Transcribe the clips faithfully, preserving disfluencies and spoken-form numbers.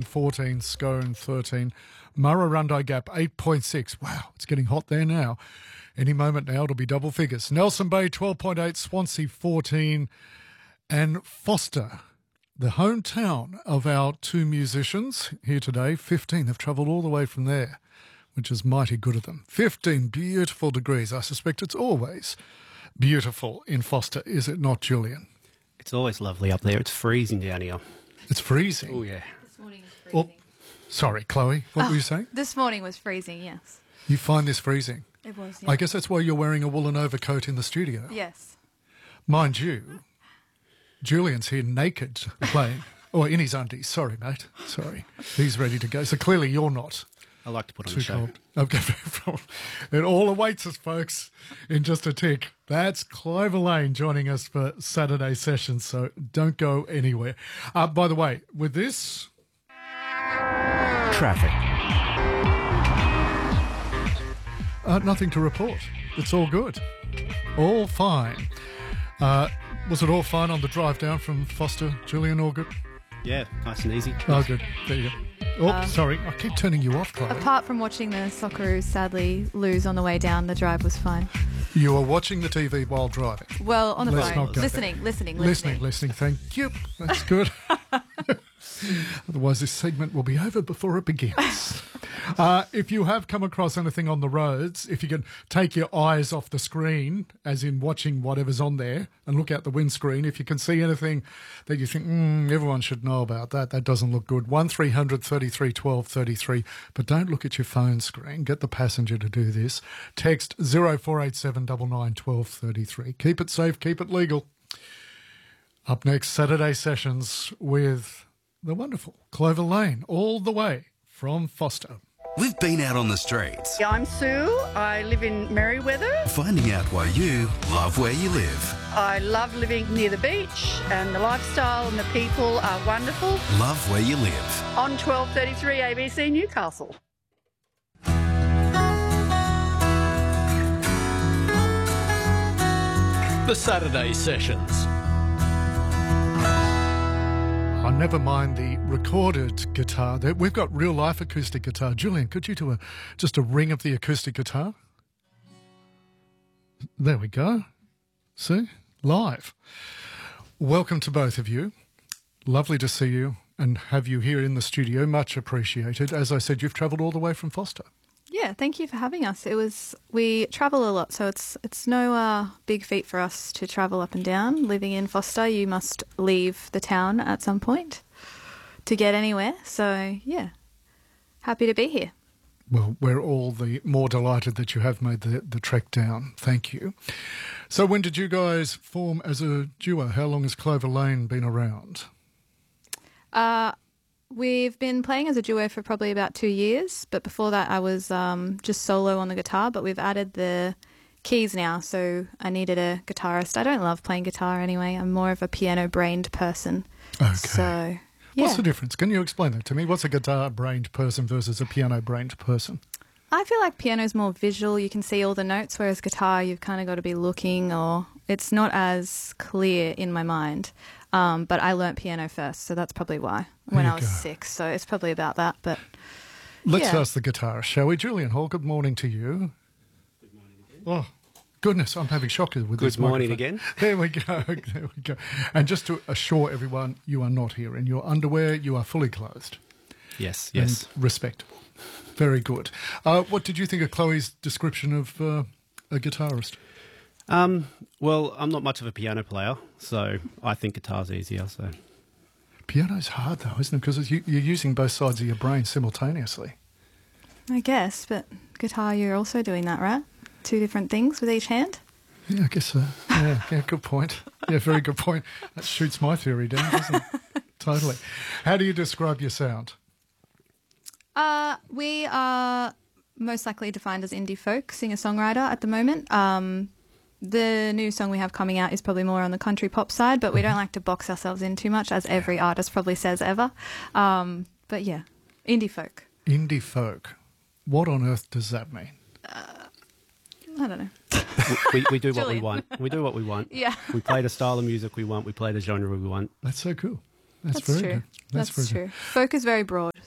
fourteen, Scone thirteen, Murrurundi Gap eight point six. Wow, it's getting hot there now. Any moment now it'll be double figures. Nelson Bay twelve point eight, Swansea fourteen, and Foster, the hometown of our two musicians here today, fifteen. They've travelled all the way from there, which is mighty good of them. fifteen beautiful degrees. I suspect it's always beautiful in Foster, is it not, Julian? It's always lovely up there. It's freezing down here. It's freezing. Oh, yeah. This morning was freezing. Oh, sorry, Chloe, what Oh, were you saying? This morning was freezing, yes. You find this freezing? It was, yeah. I guess that's why you're wearing a woolen overcoat in the studio. Yes. Mind you, Julian's here naked playing, or in his undies. Sorry, mate. Sorry. He's ready to go. So clearly you're not. I like to put on Too a show. cold. Okay. It all awaits us, folks, in just a tick. That's Clover Lane joining us for Saturday sessions, so don't go anywhere. Uh, by the way, with this... Traffic. Uh, nothing to report. It's all good. All fine. Uh, was it all fine on the drive down from Foster, Julian? All good? Yeah, nice and easy. Oh, good. There you go. Oh, Um, sorry. I keep turning you off, Chloe. Apart from watching the Socceroos sadly lose on the way down, the drive was fine. You were watching the T V while driving. Well, on the Let's phone. not go Listening, listening, Listening, listening. listening. Thank you. That's good. Otherwise, this segment will be over before it begins. Uh, if you have come across anything on the roads, if you can take your eyes off the screen, as in watching whatever's on there, and look out the windscreen, if you can see anything that you think, mm, everyone should know about that, that doesn't look good, one three hundred thirty-three twelve thirty-three. But don't look at your phone screen. Get the passenger to do this. Text zero four eight seven nine nine one two three three. Keep it safe, keep it legal. Up next, Saturday sessions with the wonderful Clover Lane, all the way from Foster. We've been out on the streets, I'm Sue. I live in Merriweather. finding out why you love where you live. I love living near the beach, and the lifestyle and the people are wonderful. Love where you live. On twelve thirty-three A B C Newcastle. The Saturday Sessions. Oh, never mind the recorded guitar. There, we've got real life acoustic guitar. Julian, could you do a just a ring of the acoustic guitar? There we go. See? Live. Welcome to both of you. Lovely to see you and have you here in the studio. Much appreciated. As I said, you've travelled all the way from Foster. Yeah, thank you for having us. It was we travel a lot, so it's it's no uh, big feat for us to travel up and down. Living in Foster, you must leave the town at some point to get anywhere. So yeah, happy to be here. Well, we're all the more delighted that you have made the, the trek down. Thank you. So when did you guys form as a duo? How long has Clover Lane been around? Uh, we've been playing as a duo for probably about two years, but before that I was um, just solo on the guitar, but we've added the keys now, so I needed a guitarist. I don't love playing guitar anyway. I'm more of a piano-brained person. Okay. So, yeah. What's the difference? Can you explain that to me? What's a guitar-brained person versus a piano-brained person? I feel like piano's more visual. You can see all the notes, whereas guitar, you've kind of got to be looking, or it's not as clear in my mind. Um, but I learnt piano first, so that's probably why, when There I you was go. six. So it's probably about that. But Let's yeah. ask the guitarist, shall we? Julian Hall, good morning to you. Good morning again. Oh, goodness, I'm having shock with this Good morning microphone. again. There we go, there we go. And just to assure everyone, you are not here in your underwear, you are fully clothed. Yes, yes. And respectable. Very good. Uh, what did you think of Chloe's description of uh, a guitarist? Um, well, I'm not much of a piano player, so I think guitar's easier. So Piano's hard though, isn't it? Because you, you're using both sides of your brain simultaneously. I guess, but guitar, you're also doing that, right? Two different things with each hand? Yeah, I guess so. Yeah, yeah, good point. Yeah, very good point. That shoots my theory down, doesn't it? Totally. How do you describe your sound? Uh, we are most likely defined as indie folk, singer-songwriter at the moment. Um, the new song we have coming out is probably more on the country pop side, but we don't like to box ourselves in too much, as every artist probably says ever. Um, but yeah, indie folk. Indie folk. What on earth does that mean? Uh, I don't know. we, we, we do what we Julian. want. We do what we want. Yeah. We play the style of music we want. We play the genre we want. That's so cool. That's, That's very true. good. That's, very true. good. Folk is very broad,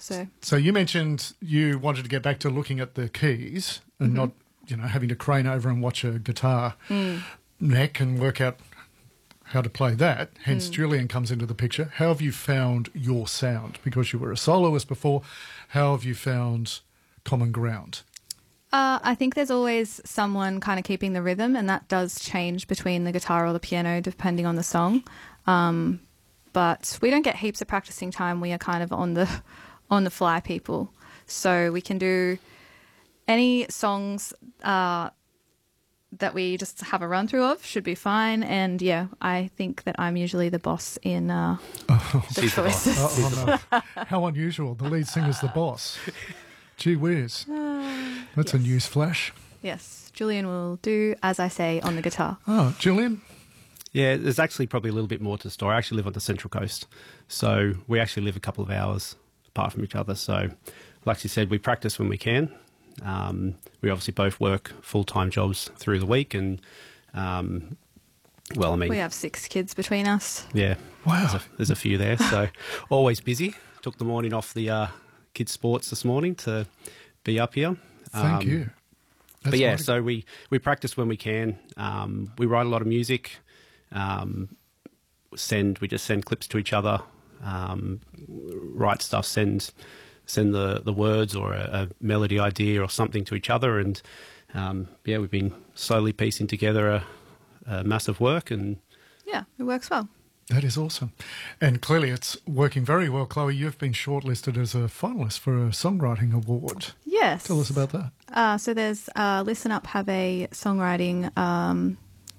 So So you mentioned you wanted to get back to looking at the keys and not, you know, having to crane over and watch a guitar neck and work out how to play that. Hence, Julian comes into the picture. How have you found your sound? Because you were a soloist before. How have you found common ground? Uh, I think there's always someone kind of keeping the rhythm, and that does change between the guitar or the piano depending on the song. Um, but we don't get heaps of practicing time. We are kind of on the on the fly people, so we can do any songs uh, that we just have a run through of should be fine. And yeah, I think that I'm usually the boss in uh, the She's the boss. choices. Oh, oh, no. How unusual. The lead singer's the boss. Gee whiz. That's a yes. news flash. Yes, Julian will do as I say on the guitar. Oh, Julian? Yeah, there's actually probably a little bit more to the story. I actually live on the Central Coast, so we actually live a couple of hours apart from each other. So, like you said, we practice when we can. Um, we obviously both work full-time jobs through the week, and um, well, I mean, We have six kids between us. yeah, Wow. there's a, there's a few there, so always busy. Took the morning off the uh, kids' sports this morning to be up here. Thank Um, you. That's but yeah, mighty- so we, we practice when we can. Um, we write a lot of music. Um, send we just send clips to each other. Um, write stuff. Send send the, the words or a, a melody idea or something to each other. And um, yeah, we've been slowly piecing together a, a massive work. And Yeah, it works well. That is awesome. And clearly it's working very well. Chloe, you've been shortlisted as a finalist for a songwriting award. Yes. Tell us about that. Uh, so there's uh, Listen Up have a songwriting um,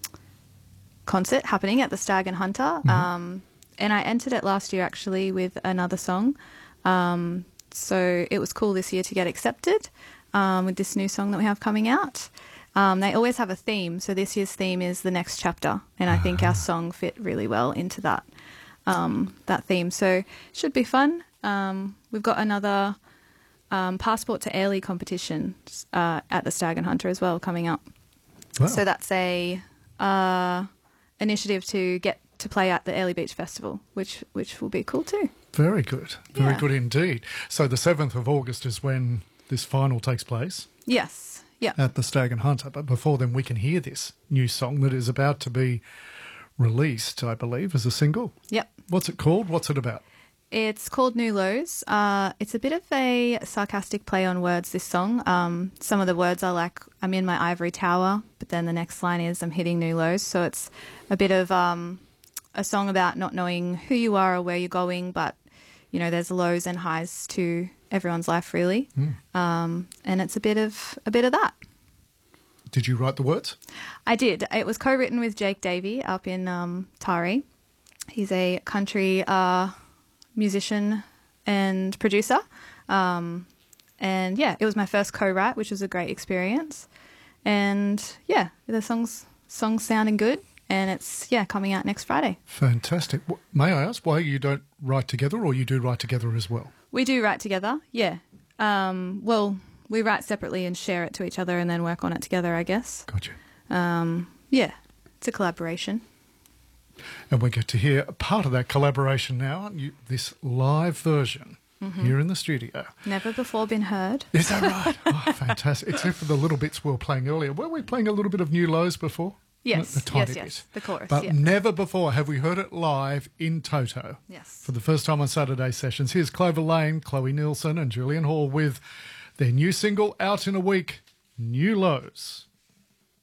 concert happening at the Stag and Hunter. Um, and I entered it last year actually with another song. Um, so it was cool this year to get accepted um, with this new song that we have coming out. Um, they always have a theme. So this year's theme is the next chapter. And I think our song fit really well into that, um, that theme. So should be fun. Um, we've got another um, Passport to Airlie competition uh, at the Stag and Hunter as well coming up. Wow. So that's a uh, initiative to get to play at the Airlie Beach Festival, which which will be cool too. Very good. Very Yeah. good indeed. So the seventh of August is when this final takes place Yes. Yeah. at the Stag and Hunter. But before then, we can hear this new song that is about to be released, I believe, as a single. Yep. What's it called? What's it about? It's called New Lows. Uh, it's a bit of a sarcastic play on words, this song. Um, some of the words are like, I'm in my ivory tower, but then the next line is, I'm hitting new lows. So it's a bit of um, a song about not knowing who you are or where you're going, but, you know, there's lows and highs to everyone's life, really. Um, and it's a bit of a bit of that. Did you write the words? I did. It was co-written with Jake Davey up in um, Tari. He's a country uh, musician and producer. Um, and yeah, it was my first co-write, which was a great experience. And yeah, the song's song's sounding good, and it's yeah coming out next Friday. Fantastic. Wh- May I ask why you don't write together, or you do write together as well? We do write together, yeah. Um, well, we write separately and share it to each other, and then work on it together, I guess. Gotcha. Um, yeah, it's a collaboration. And we get to hear a part of that collaboration now, you, this live version here in the studio. Never before been heard. Is that right? Oh, fantastic. Except for the little bits we were playing earlier. Were we playing a little bit of New Lows before? Yes, A- a tiny yes, yes. bit. The chorus, But yeah. never before have we heard it live in toto. Yes. For the first time on Saturday Sessions. Here's Clover Lane, Chloe Nielsen and Julian Hall with their new single out in a week, New Lows.